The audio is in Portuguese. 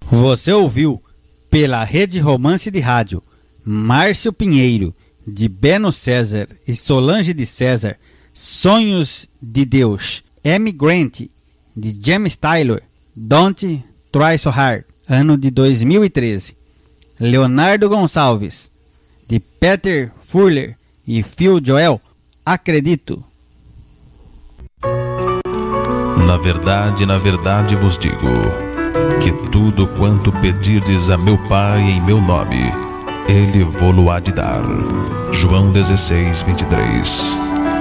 Você ouviu pela Rede Romance de Rádio Márcio Pinheiro, de Beno César e Solange de César, Sonhos de Deus. M. Grant, de James Taylor, Don't Try So Hard, ano de 2013. Leonardo Gonçalves, de Peter Furler e Phil Joel, Acredito. Na verdade vos digo, que tudo quanto pedirdes a meu Pai em meu nome, Ele vô-lo há de dar. João 16:23.